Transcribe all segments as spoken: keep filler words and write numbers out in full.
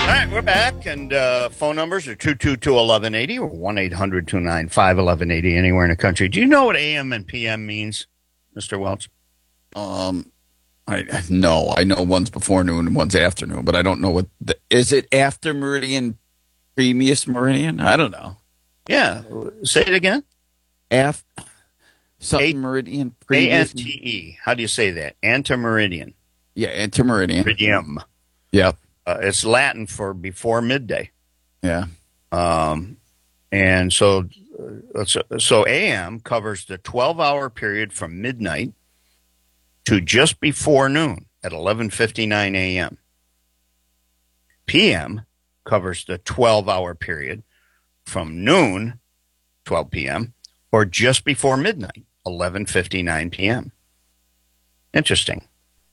right, we're back, and uh, phone numbers are two two two, eleven eighty or one eight hundred two nine five eleven eighty anywhere in the country. Do you know what A M and P M means, Mister Welch? Um, I no, I know one's before noon and one's afternoon, but I don't know what the, is it after meridian, previous meridian? I don't know. Yeah, say it again. Af, something A- meridian, A previous. N T E. How do you say that? Antemeridian. Yeah, antemeridian. Meridium. Yep. Uh, it's Latin for before midday. Yeah. Um, and so, uh, so, so A M covers the twelve-hour period from midnight to just before noon at eleven fifty-nine a.m. P M covers the twelve-hour period from noon, twelve p.m., or just before midnight, eleven fifty-nine p.m. Interesting.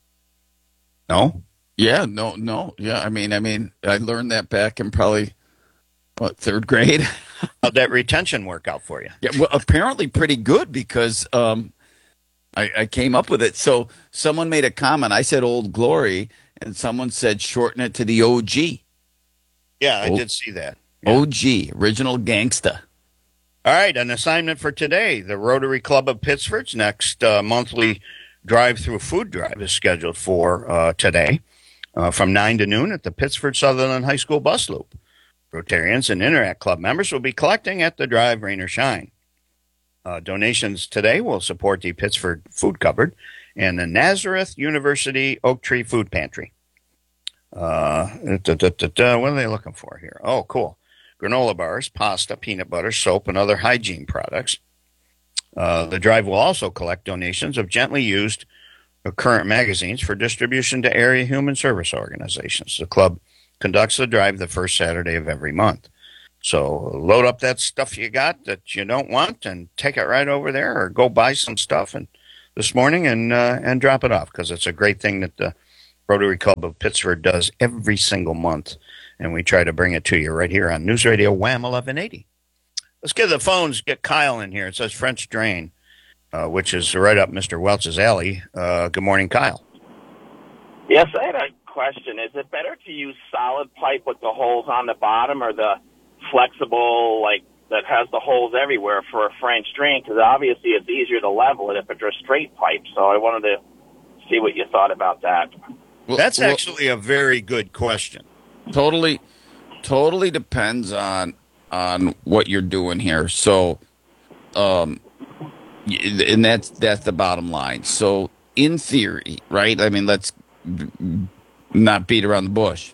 No? Yeah, no, no. Yeah, I mean, I mean, I learned that back in probably, what, third grade? How'd that retention work out for you? Yeah, well, apparently pretty good because um, I, I came up with it. So someone made a comment. I said Old Glory, and someone said shorten it to the O G. Yeah, I O- did see that. Yeah. O G, Original Gangsta. All right, an assignment for today. The Rotary Club of Pittsford's next uh, monthly drive-through food drive is scheduled for uh, today uh, from nine to noon at the Pittsford Sutherland High School bus loop. Rotarians and Interact Club members will be collecting at the drive, rain or shine. Uh, donations today will support the Pittsford Food Cupboard and the Nazareth University Oak Tree Food Pantry. Uh, da, da, da, da, what are they looking for here? Oh, cool. Granola bars, pasta, peanut butter, soap, and other hygiene products. Uh, the drive will also collect donations of gently used uh, current magazines for distribution to area human service organizations. The club conducts the drive the first Saturday of every month. So load up that stuff you got that you don't want and take it right over there, or go buy some stuff and this morning and uh, and drop it off, because it's a great thing that the Rotary Club of Pittsford does every single month, and we try to bring it to you right here on News Radio Wham eleven eighty. Let's get the phones, get Kyle in here. It says French Drain, uh, which is right up Mister Welch's alley. Uh, good morning, Kyle. Yes, I had a question. Is it better to use solid pipe with the holes on the bottom, or the flexible, like, that has the holes everywhere for a French drain? Because obviously it's easier to level it if it's a straight pipe. So I wanted to see what you thought about that. Well, That's well, actually a very good question. Totally, totally depends on on what you're doing here. So, um, y- and that's that's the bottom line. So, in theory, right? I mean, let's b- not beat around the bush.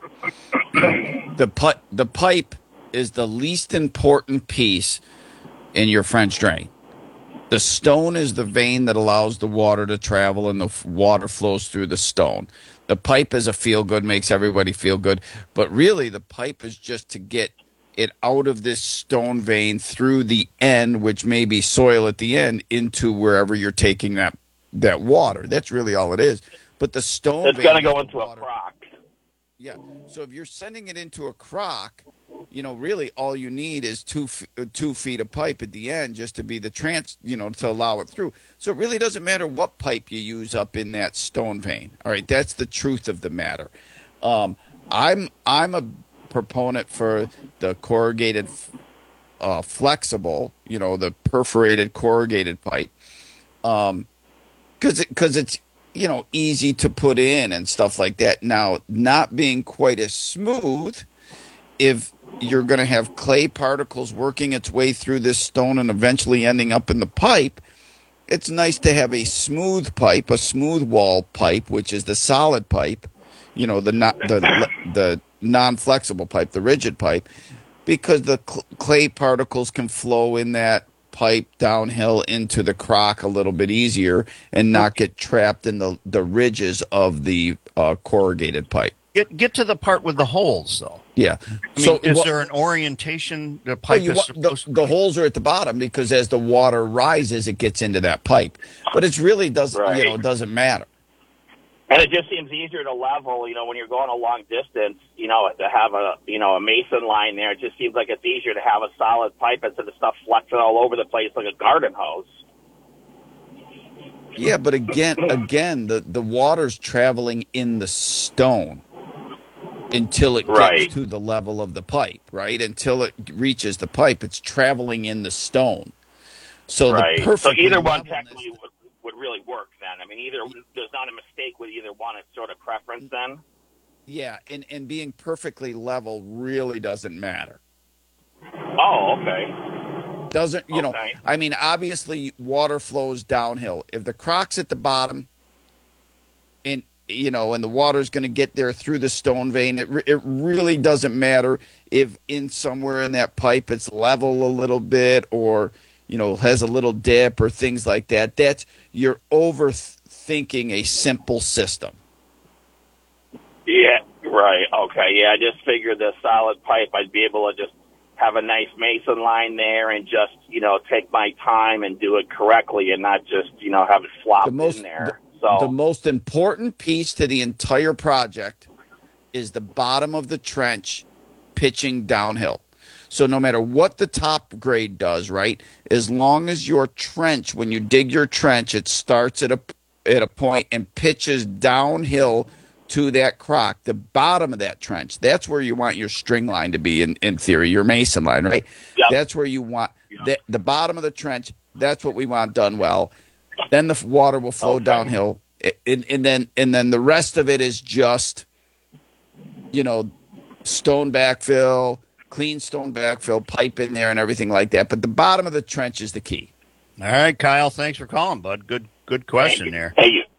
The pi- the pipe is the least important piece in your French drain. The stone is the vein that allows the water to travel, and the f- water flows through the stone. The pipe is a feel good, makes everybody feel good. But really, the pipe is just to get it out of this stone vein through the end, which may be soil at the end, into wherever you're taking that that water. That's really all it is. But the stone It's vein going to go is into the a water. crock. Yeah. So if you're sending it into a crock, you know, really all you need is two f- uh, two feet of pipe at the end, just to be the trans, you know, to allow it through. So it really doesn't matter what pipe you use up in that stone vein. All right, that's the truth of the matter. Um, I'm I'm a proponent for the corrugated, uh, flexible, you know, the perforated corrugated pipe, um, because it, because it's, you know, easy to put in and stuff like that. Now, not being quite as smooth, if you're going to have clay particles working its way through this stone and eventually ending up in the pipe, it's nice to have a smooth pipe, a smooth wall pipe, which is the solid pipe, you know, the not the the non-flexible pipe, the rigid pipe, because the cl- clay particles can flow in that pipe downhill into the crock a little bit easier and not get trapped in the, the ridges of the uh, corrugated pipe. Get get to the part with the holes, though. Yeah. I mean, so is what- there an orientation the Well, pipe you is wa- supposed the, to the holes are at the bottom because as the water rises, it gets into that pipe. But it really doesn't, Right. you know, it doesn't matter. And it just seems easier to level, you know, when you're going a long distance, you know, to have a, you know, a mason line there. It just seems like it's easier to have a solid pipe instead of stuff flexing all over the place like a garden hose. Yeah, but again, again, the, the water's traveling in the stone. until it Right. gets to the level of the pipe, right? Until it reaches the pipe, it's traveling in the stone. So right. the So perfect either one levelness- technically would, would really work then. I mean, either there's not a mistake with either one. It's sort of preference then. Yeah, and, and being perfectly level really doesn't matter. Oh, okay. Doesn't, you know, Okay. I mean, obviously water flows downhill. If the croc's at the bottom and, you know, and the water's going to get there through the stone vein, it, re- it really doesn't matter if in somewhere in that pipe it's level a little bit or, you know, has a little dip or things like that. That's, you're overthinking a simple system. Yeah, right. Okay. Yeah, I just figured the solid pipe, I'd be able to just have a nice mason line there and just, you know, take my time and do it correctly and not just, you know, have it flop The most, in there. the, So the most important piece to the entire project is the bottom of the trench pitching downhill. So no matter what the top grade does, right, as long as your trench, when you dig your trench, it starts at a at a point and pitches downhill to that crock, the bottom of that trench, that's where you want your string line to be in, in theory, your mason line, right? Yep. That's where you want Yep. the, the bottom of the trench. That's what we want done well. Then the f- water will flow Okay. downhill, and, and then and then the rest of it is just, you know, stone backfill, clean stone backfill, pipe in there, and everything like that. But the bottom of the trench is the key. All right, Kyle, thanks for calling, bud. Good good question there. Hey, you.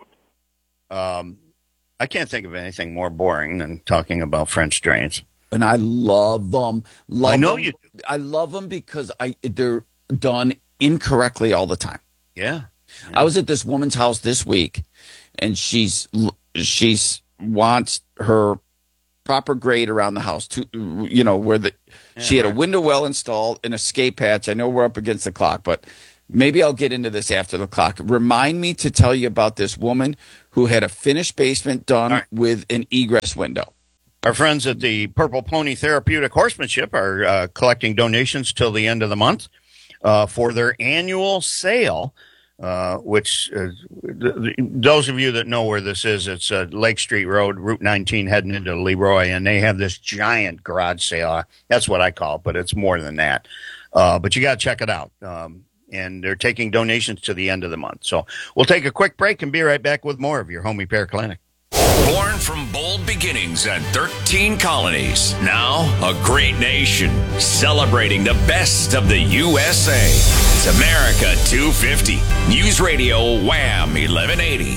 Um, I can't think of anything more boring than talking about French drains. And I love them. Love I know them. you do. I love them because I they're done incorrectly all the time. Yeah. I was at this woman's house this week, and she's she's wants her proper grade around the house to, you know, where the she had a window well installed, an escape hatch. I know we're up against the clock, but maybe I'll get into this after the clock. Remind me to tell you about this woman who had a finished basement done All right. with an egress window. Our friends at the Purple Pony Therapeutic Horsemanship are uh, collecting donations till the end of the month uh, for their annual sale, uh, which uh, th- th- those of you that know where this is, it's uh, Lake Street Road, Route nineteen, heading into Leroy, and they have this giant garage sale. That's what I call it, but it's more than that. Uh, but you got to check it out. Um, and they're taking donations to the end of the month. So we'll take a quick break and be right back with more of your Home Repair Clinic. Born from bold beginnings and thirteen colonies, now a great nation celebrating the best of the U S A. It's America two fifty. News Radio Wham eleven eighty.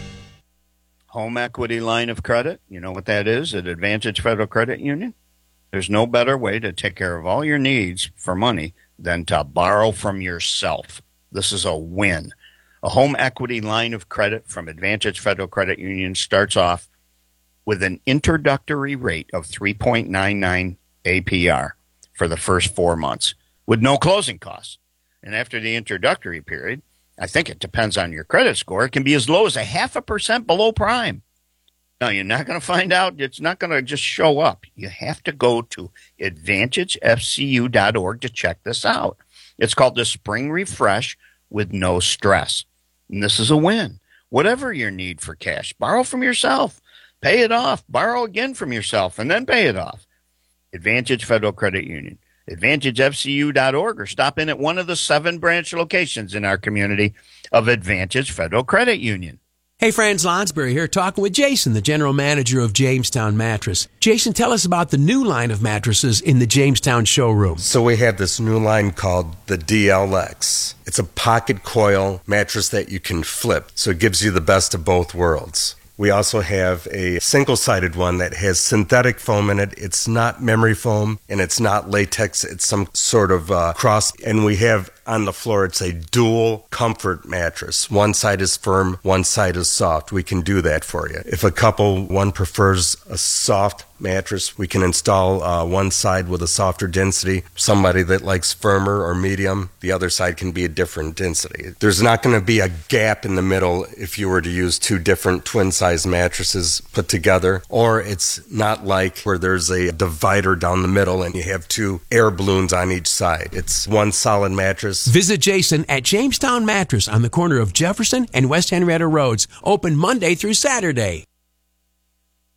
Home equity line of credit. You know what that is at Advantage Federal Credit Union? There's no better way to take care of all your needs for money than to borrow from yourself. This is a win. A home equity line of credit from Advantage Federal Credit Union starts off with an introductory rate of three point nine nine A P R for the first four months with no closing costs. And after the introductory period, I think it depends on your credit score, it can be as low as a half a percent below prime. Now, you're not going to find out. It's not going to just show up. You have to go to advantage f c u dot org to check this out. It's called the Spring Refresh with no stress. And this is a win. Whatever your need for cash, borrow from yourself, pay it off, borrow again from yourself, and then pay it off. Advantage Federal Credit Union, advantage f c u dot org, or stop in at one of the seven branch locations in our community of Advantage Federal Credit Union. Hey, Franz Lonsberry here, talking with Jason, the general manager of Jamestown Mattress. Jason, tell us about the new line of mattresses in the Jamestown showroom. So we have this new line called the D L X. It's a pocket coil mattress that you can flip, so it gives you the best of both worlds. We also have a single-sided one that has synthetic foam in it. It's not memory foam, and it's not latex. It's some sort of uh, cross. And we have on the floor, it's a dual comfort mattress. One side is firm, one side is soft. We can do that for you. If a couple, one prefers a soft mattress, we can install uh, one side with a softer density. Somebody that likes firmer or medium, the other side can be a different density. There's not going to be a gap in the middle if you were to use two different twin-size mattresses put together, or it's not like where there's a divider down the middle and you have two air balloons on each side. It's one solid mattress. Visit Jason at Jamestown Mattress on the corner of Jefferson and West Henrietta Roads, open Monday through Saturday.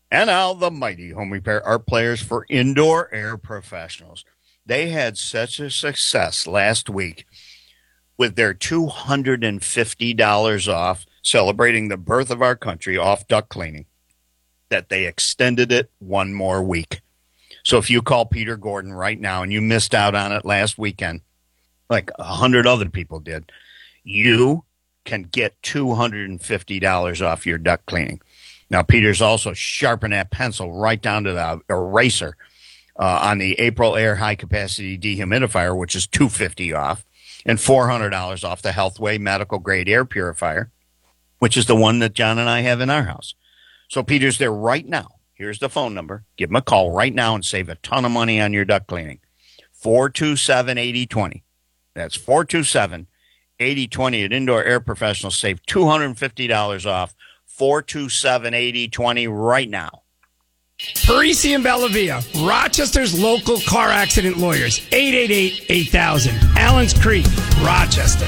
And now the mighty Home Repair Art Players for Indoor Air Professionals. They had such a success last week with their two hundred fifty dollars off, celebrating the birth of our country, off duct cleaning, that they extended it one more week. So if you call Peter Gordon right now and you missed out on it last weekend, like a hundred other people did, you can get two hundred fifty dollars off your duct cleaning. Now, Peter's also sharpened that pencil right down to the eraser uh, on the April Air High Capacity Dehumidifier, which is two hundred fifty dollars off, and four hundred dollars off the Healthway Medical Grade Air Purifier, which is the one that John and I have in our house. So Peter's there right now. Here's the phone number. Give him a call right now and save a ton of money on your duct cleaning. four two seven, eight zero two zero. That's four two seven, eight zero two zero at Indoor Air Professionals. Save two hundred fifty dollars off. four two seven, eight zero two zero right now. Parisi and Bellavia, Rochester's local car accident lawyers. eight eight eight, eight thousand. Allen's Creek, Rochester.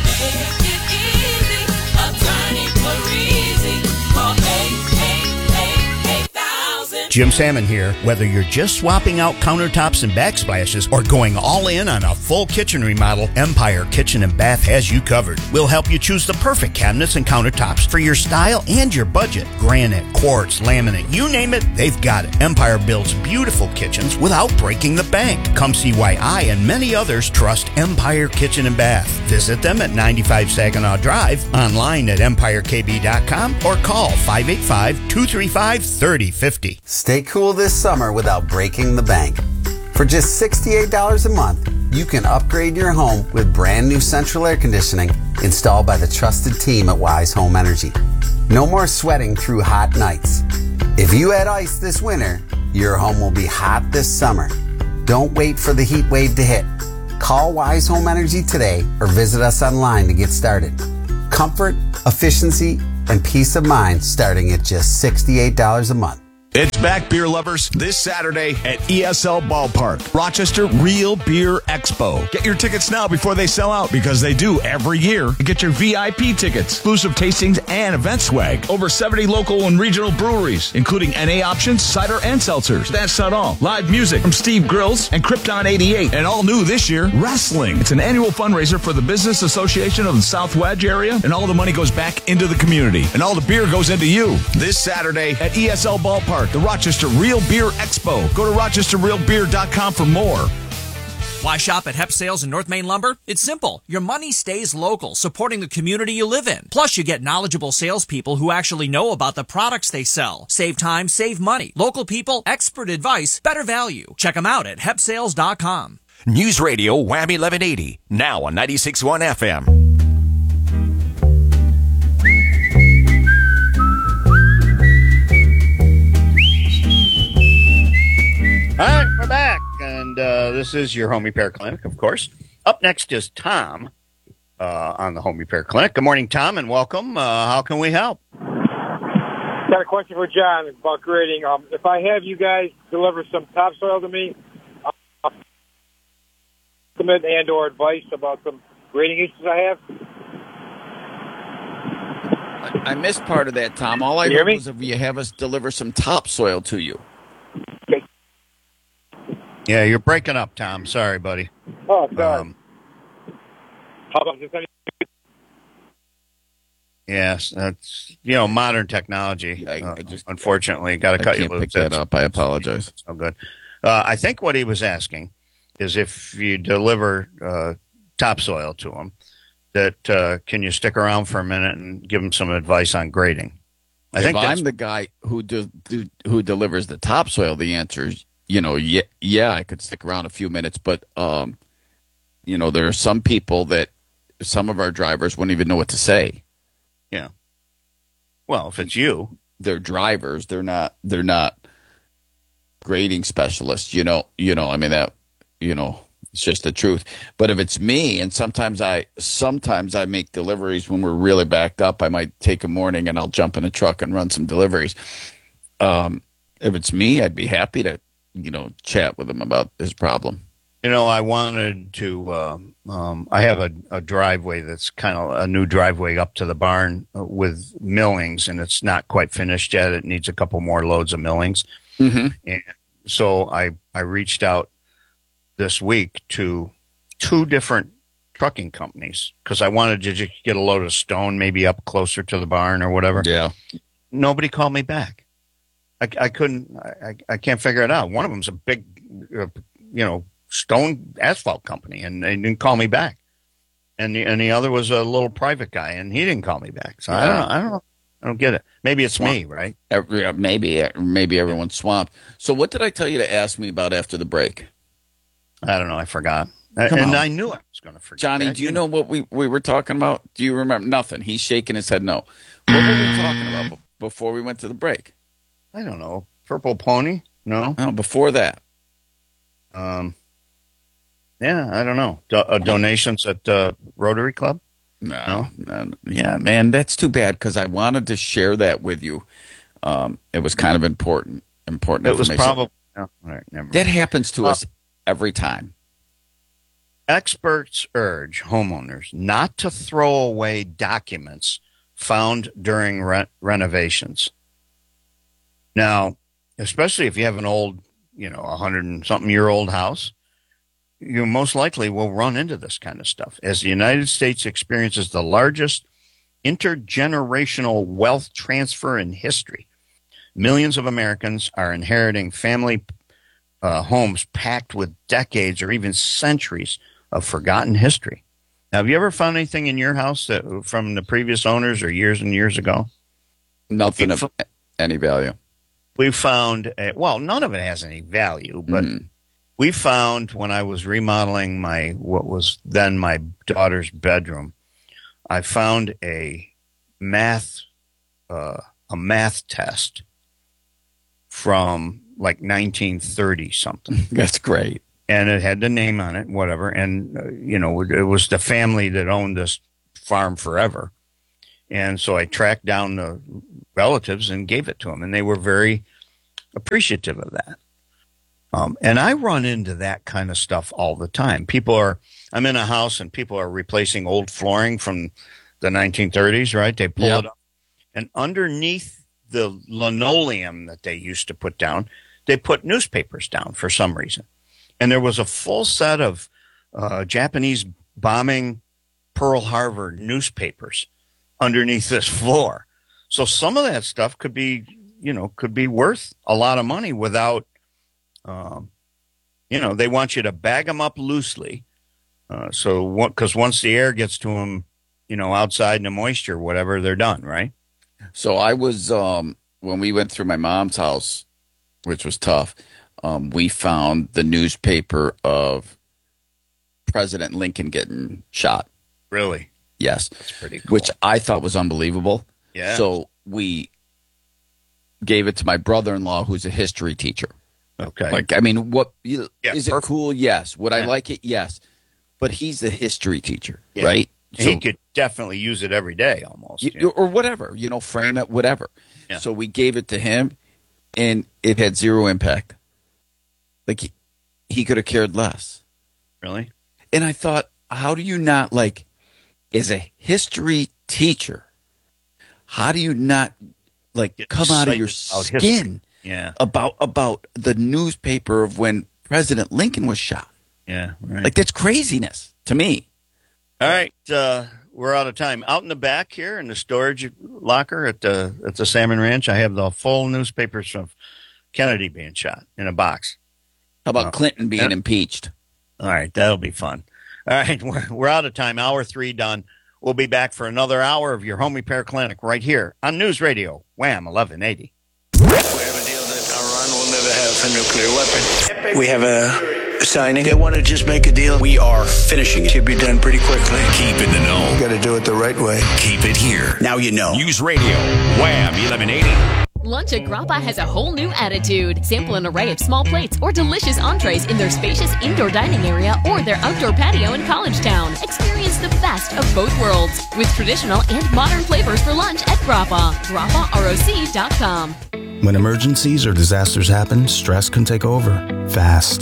Jim Salmon here. Whether you're just swapping out countertops and backsplashes or going all in on a full kitchen remodel, Empire Kitchen and Bath has you covered. We'll help you choose the perfect cabinets and countertops for your style and your budget. Granite, quartz, laminate, you name it, they've got it. Empire builds beautiful kitchens without breaking the bank. Come see why I and many others trust Empire Kitchen and Bath. Visit them at ninety-five Saginaw Drive, online at empire k b dot com, or call five eight five, two three five, three zero five zero. Stay cool this summer without breaking the bank. For just sixty-eight dollars a month, you can upgrade your home with brand new central air conditioning installed by the trusted team at Wise Home Energy. No more sweating through hot nights. If you had ice this winter, your home will be hot this summer. Don't wait for the heat wave to hit. Call Wise Home Energy today or visit us online to get started. Comfort, efficiency, and peace of mind starting at just sixty-eight dollars a month. It's back, beer lovers, this Saturday at E S L Ballpark, Rochester Real Beer Expo. Get your tickets now before they sell out, because they do every year. Get your V I P tickets, exclusive tastings, and event swag. Over seventy local and regional breweries, including N A options, cider, and seltzers. That's not all. Live music from Steve Grills and Krypton eighty-eight. And all new this year, wrestling. It's an annual fundraiser for the Business Association of the South Wedge area, and all the money goes back into the community. And all the beer goes into you. This Saturday at E S L Ballpark, the Rochester Real Beer Expo. Go to rochester real beer dot com for more. Why shop at Hep Sales and North Main Lumber? It's simple. Your money stays local, supporting the community you live in. Plus, you get knowledgeable salespeople who actually know about the products they sell. Save time, save money. Local people, expert advice, better value. Check them out at hep sales dot com. News Radio Wham eleven eighty, now on ninety-six point one F M. All right, we're back, and uh, this is your Home Repair Clinic, of course. Up next is Tom uh, on the Home Repair Clinic. Good morning, Tom, and welcome. Uh, how can we help? Got a question for John about grading. Um, if I have you guys deliver some topsoil to me, uh, and or advice about some grading issues I have. I missed part of that, Tom. All I You hear heard me? was if you have us deliver some topsoil to you. Yeah, you're breaking up, Tom. Sorry, buddy. Oh, sorry. Um, How about just any? yes, that's, you know, modern technology. I- Uh, I just- unfortunately, got to I cut you can't loose. pick that That's- up. I apologize. that's no good. Uh, I think what he was asking is if you deliver uh, topsoil to him, that uh, can you stick around for a minute and give him some advice on grading? I if think that's I'm the guy who do, do, who delivers the topsoil, the answer is, you know, yeah, yeah, I could stick around a few minutes, but um, you know, there are some people that some of our drivers wouldn't even know what to say. yeah. Well, if it's you, They're drivers. They're not. They're not grading specialists. You know. You know. I mean that. You know. It's just the truth. But if it's me, and sometimes I sometimes I make deliveries when we're really backed up. I might take a morning and I'll jump in a truck and run some deliveries. Um, if it's me, I'd be happy to, you know, chat with him about his problem. You know, I wanted to. Uh, um, I have a, a driveway that's kind of a new driveway up to the barn with millings, and it's not quite finished yet. It needs a couple more loads of millings. Mm-hmm. And so I I reached out this week to two different trucking companies because I wanted to just get a load of stone, maybe up closer to the barn or whatever. Yeah. Nobody called me back. I, I couldn't. I, I can't figure it out. One of them's a big, uh, you know. stone asphalt company, and they didn't call me back. And the, and the other was a little private guy, and he didn't call me back. So yeah. I don't know. I don't know. I don't get it. Maybe it's Swamp. me, right? Every, maybe, maybe everyone's swamped. So what did I tell you to ask me about after the break? I don't know. I forgot. Come and on. I knew I was going to forget. Johnny, that. do you know what we, we were talking about? Do you remember? Nothing. He's shaking his head no. What were we talking about before we went to the break? I don't know. Purple Pony? No. No, before that. Um. Yeah, I don't know. Do, uh, donations at uh, Rotary Club? No, no? no. Yeah, man, that's too bad because I wanted to share that with you. Um, it was kind of important. Important. It was information. probably. Oh, all right, never mind. That happens to uh, us every time. Experts urge homeowners not to throw away documents found during re- renovations. Now, especially if you have an old, you know, a hundred and something year old house, you most likely will run into this kind of stuff. As the United States experiences the largest intergenerational wealth transfer in history, millions of Americans are inheriting family uh, homes packed with decades or even centuries of forgotten history. Now, have you ever found anything in your house that from the previous owners or years and years ago? Nothing of any value. We found, a, well, none of it has any value, but mm. we found when I was remodeling my, what was then my daughter's bedroom, I found a math, uh, a math test from like nineteen thirty something. That's great. And it had the name on it, whatever. And, uh, you know, it was the family that owned this farm forever. And so I tracked down the relatives and gave it to them. And they were very appreciative of that. Um, and I run into that kind of stuff all the time. People are, I'm in a house and people are replacing old flooring from the nineteen thirties, right? They pull yep. it up. And underneath the linoleum that they used to put down, they put newspapers down for some reason. And there was a full set of uh, Japanese bombing Pearl Harbor newspapers underneath this floor. So some of that stuff could be, you know, could be worth a lot of money without, um, you know, they want you to bag them up loosely. Uh, so, because once the air gets to them, you know, outside in the moisture, whatever, they're done, right? So I was, um, when we went through my mom's house, which was tough, um, we found the newspaper of President Lincoln getting shot. Really? Yes. That's pretty cool. Which I thought was unbelievable. Yeah. So we gave it to my brother-in-law, who's a history teacher. Okay. Like, I mean, what yeah, is it perfect. cool? Yes. Would yeah. I like it? Yes. But he's a history teacher, yeah. right? So, he could definitely use it every day almost. You, you know? Or whatever, you know, frame it, whatever. Yeah. So we gave it to him, and it had zero impact. Like, he, he could have cared less. Really? And I thought, how do you not, like, as a history teacher, how do you not, like, Get come out of your skin yeah. about about the newspaper of when President Lincoln was shot? Yeah, right. Like, that's craziness to me. All right, uh, we're out of time. Out in the back here in the storage locker at the at the Salmon Ranch, I have the full newspapers of Kennedy being shot in a box. How about uh, Clinton being and, impeached? All right, that'll be fun. All right, we're, we're out of time. Hour three done. We'll be back for another hour of your home repair clinic right here on News Radio, Wham eleven eighty. We have a deal that Iran will never have a nuclear weapon. We have a signing. They want to just make a deal. We are finishing it. Should be done pretty quickly. Keep in the know. Got to do it the right way. Keep it here. Now you know. News Radio, Wham eleven eighty. Lunch at Grappa has a whole new attitude. Sample an array of small plates or delicious entrees in their spacious indoor dining area or their outdoor patio in College Town. Experience the best of both worlds with traditional and modern flavors for lunch at Grappa. Grappa R O C dot com. When emergencies or disasters happen, stress can take over, fast.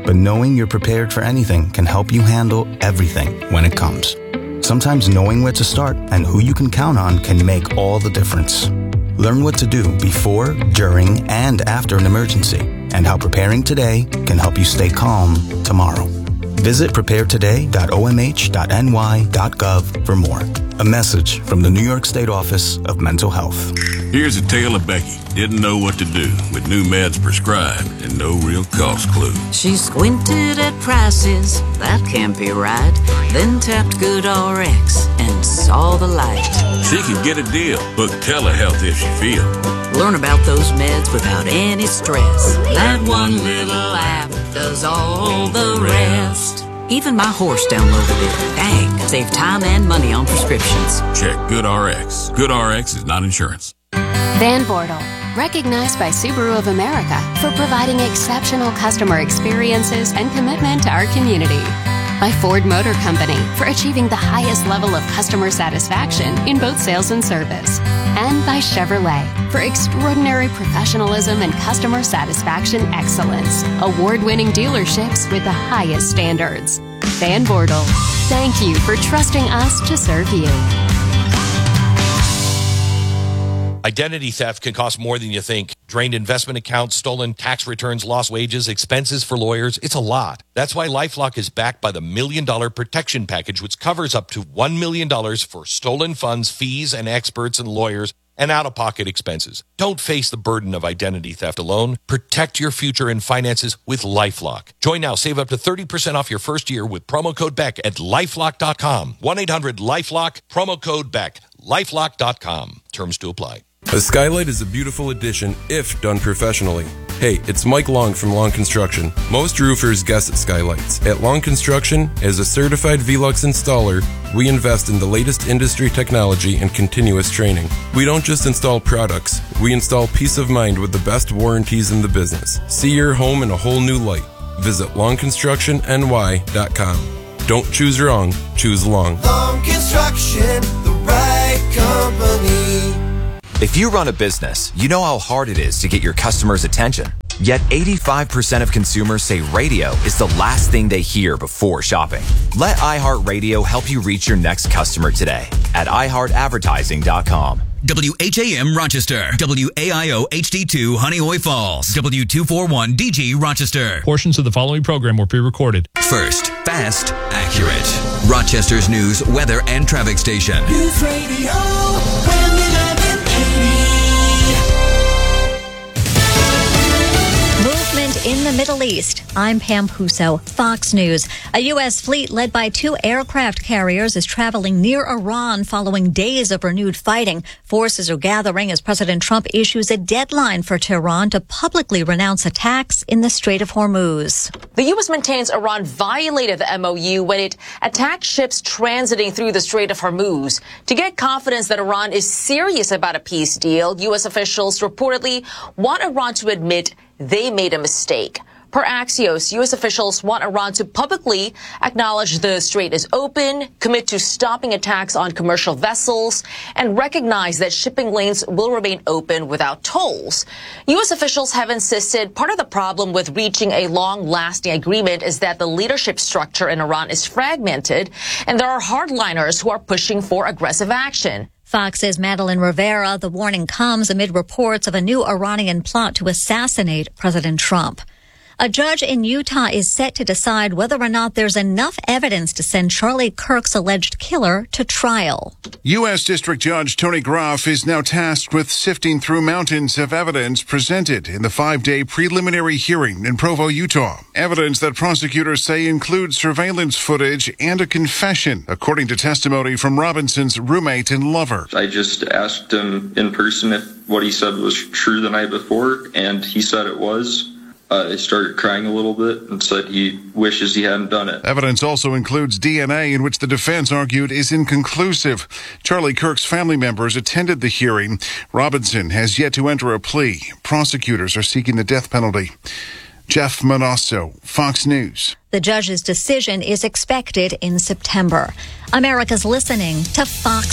but knowing you're prepared for anything can help you handle everything when it comes. Sometimes knowing where to start and who you can count on can make all the difference. Learn what to do before, during, and after an emergency, and how preparing today can help you stay calm tomorrow. Visit prepare today dot o m h dot n y dot gov for more. A message from the New York State Office of Mental Health. Here's a tale of Becky. Didn't know what to do with new meds prescribed and no real cost clue. She squinted at prices, that can't be right. Then tapped GoodRx and saw the light. She could get a deal. Book telehealth if she feel. Learn about those meds without any stress. That one little app does all the rest. Even my horse downloaded it. Dang, save time and money on prescriptions. Check GoodRx. GoodRx is not insurance. Van Bortle, recognized by Subaru of America for providing exceptional customer experiences and commitment to our community. By Ford Motor Company for achieving the highest level of customer satisfaction in both sales and service. And by Chevrolet for extraordinary professionalism and customer satisfaction excellence. Award-winning dealerships with the highest standards. Van Bortle, thank you for trusting us to serve you. Identity theft can cost more than you think. Drained investment accounts, stolen tax returns, lost wages, expenses for lawyers. It's a lot. That's why LifeLock is backed by the Million Dollar Protection Package, which covers up to one million dollars for stolen funds, fees, and experts and lawyers, and out-of-pocket expenses. Don't face the burden of identity theft alone. Protect your future and finances with LifeLock. Join now. Save up to thirty percent off your first year with promo code Beck at lifelock dot com. one eight hundred lifelock, promo code Beck, lifelock dot com. Terms to apply. A skylight is a beautiful addition if done professionally. Hey, it's Mike Long from Long Construction. Most roofers guess at skylights. At Long Construction, as a certified Velux installer, we invest in the latest industry technology and continuous training. We don't just install products, we install peace of mind with the best warranties in the business. See your home in a whole new light. Visit long construction n y dot com. Don't choose wrong, choose Long. Long Construction, the right company. If you run a business, you know how hard it is to get your customers' attention. Yet eighty-five percent of consumers say radio is the last thing they hear before shopping. Let iHeartRadio help you reach your next customer today at i heart advertising dot com. W H A M Rochester, W A I O H D two Honeoye Falls, W two forty-one D G Rochester. Portions of the following program were pre-recorded. First, fast, accurate. Rochester's news, weather, and traffic station. News Radio. In the Middle East, I'm Pam Puso, Fox News. A U S fleet led by two aircraft carriers is traveling near Iran following days of renewed fighting. Forces are gathering as President Trump issues a deadline for Tehran to publicly renounce attacks in the Strait of Hormuz. The U S maintains Iran violated the M O U when it attacked ships transiting through the Strait of Hormuz. To get confidence that Iran is serious about a peace deal, U S officials reportedly want Iran to admit they made a mistake. Per Axios, U S officials want Iran to publicly acknowledge the strait is open, commit to stopping attacks on commercial vessels, and recognize that shipping lanes will remain open without tolls. U S officials have insisted part of the problem with reaching a long-lasting agreement is that the leadership structure in Iran is fragmented, and there are hardliners who are pushing for aggressive action. Fox's Madeline Rivera. The warning comes amid reports of a new Iranian plot to assassinate President Trump. A judge in Utah is set to decide whether or not there's enough evidence to send Charlie Kirk's alleged killer to trial. U S. District Judge Tony Groff is now tasked with sifting through mountains of evidence presented in the five-day preliminary hearing in Provo, Utah. Evidence that prosecutors say includes surveillance footage and a confession, according to testimony from Robinson's roommate and lover. I just asked him in person if what he said was true the night before, and he said it was. Uh, he started crying a little bit and said he wishes he hadn't done it. Evidence also includes D N A, in which the defense argued is inconclusive. Charlie Kirk's family members attended the hearing. Robinson has yet to enter a plea. Prosecutors are seeking the death penalty. Jeff Manasso, Fox News. The judge's decision is expected in September. America's listening to Fox